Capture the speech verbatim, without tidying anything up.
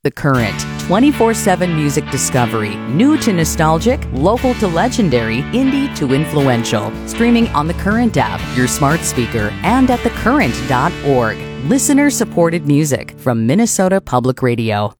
The Current, twenty-four seven music discovery, new to nostalgic, local to legendary, indie to influential. Streaming on the Current app, your smart speaker, and at the current dot org. Listener-supported music from Minnesota Public Radio.